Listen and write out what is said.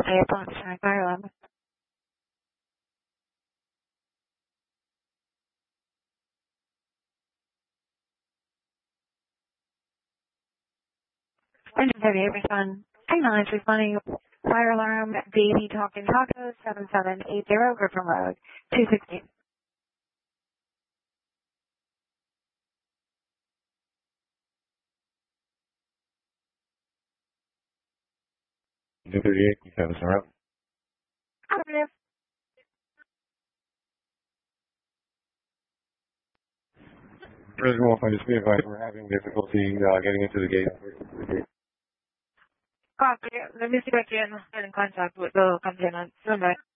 Saya po sa Carlam. And everyone. Hang on, it's responding. Fire alarm, baby talking tacos, 7780 Griffin Road, 260. New 38, you have us en route. Affirmative. Reservoir, I just be advised we're having difficulty getting into the gate. Copy. Let me see if I can get in contact with the company.